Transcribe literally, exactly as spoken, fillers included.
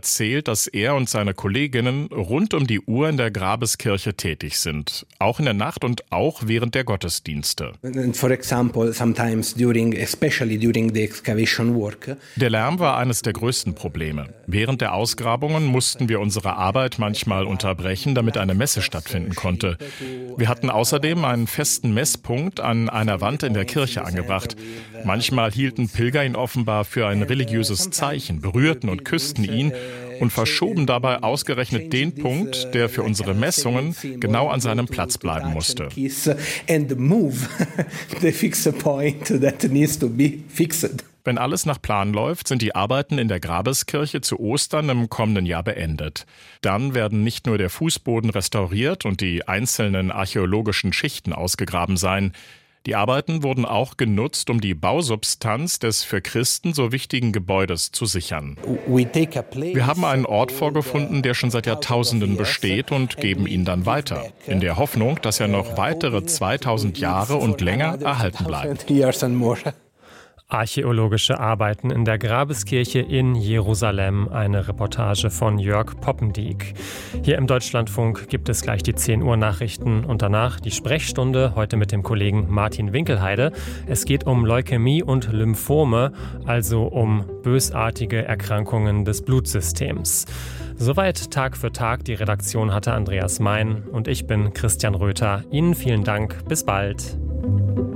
erzählt, dass er und seine Kolleginnen rund um die Uhr in der Grabeskirche tätig sind. Auch in der Nacht und auch während der Gottesdienste. For example, sometimes during, especially during the excavation work. Der Lärm war eines der größten Probleme. Während der Ausgrabungen mussten wir unsere Arbeit manchmal unterbrechen, damit eine Messe stattfinden konnte. Wir hatten außerdem einen festen Messpunkt an einer Wand in der Kirche angebracht. Manchmal hielten Pilger ihn offenbar für ein religiöses Zeichen, berührten und küssten ihn und verschoben dabei ausgerechnet den Punkt, der für unsere Messungen genau an seinem Platz bleiben musste. Wenn alles nach Plan läuft, sind die Arbeiten in der Grabeskirche zu Ostern im kommenden Jahr beendet. Dann werden nicht nur der Fußboden restauriert und die einzelnen archäologischen Schichten ausgegraben sein. Die Arbeiten wurden auch genutzt, um die Bausubstanz des für Christen so wichtigen Gebäudes zu sichern. Wir haben einen Ort vorgefunden, der schon seit Jahrtausenden besteht und geben ihn dann weiter, in der Hoffnung, dass er noch weitere zweitausend Jahre und länger erhalten bleibt. Archäologische Arbeiten in der Grabeskirche in Jerusalem, eine Reportage von Jörg Poppendiek. Hier im Deutschlandfunk gibt es gleich die zehn Uhr Nachrichten und danach die Sprechstunde, heute mit dem Kollegen Martin Winkelheide. Es geht um Leukämie und Lymphome, also um bösartige Erkrankungen des Blutsystems. Soweit Tag für Tag. Die Redaktion hatte Andreas Mein und ich bin Christian Röther. Ihnen vielen Dank. Bis bald.